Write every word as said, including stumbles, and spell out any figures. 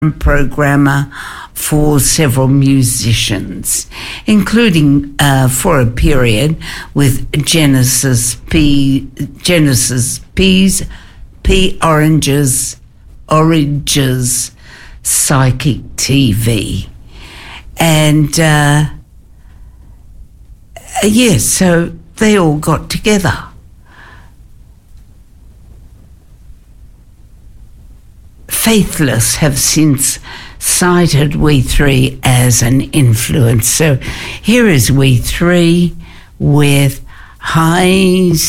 programmer for several musicians, including uh, for a period with Genesis P, Genesis P's, P Oranges, Oranges, Psychic T V, and uh, yes, yeah, so they all got together. Faithless have since cited We Three as an influence. So here is We Three with High